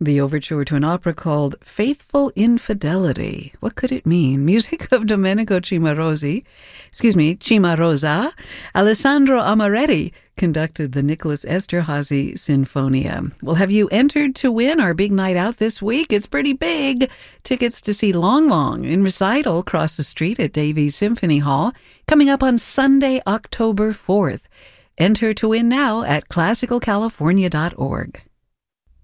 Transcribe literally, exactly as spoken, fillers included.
The overture to an opera called Faithful Infidelity. What could it mean? Music of Domenico Cimarosi, excuse me, Cimarosa. Alessandro Amaretti conducted the Nicholas Esterhazy Sinfonia. Well, have you entered to win our big night out this week? It's pretty big. Tickets to see Long Long in recital across the street at Davies Symphony Hall, coming up on Sunday, October fourth. Enter to win now at classical california dot org.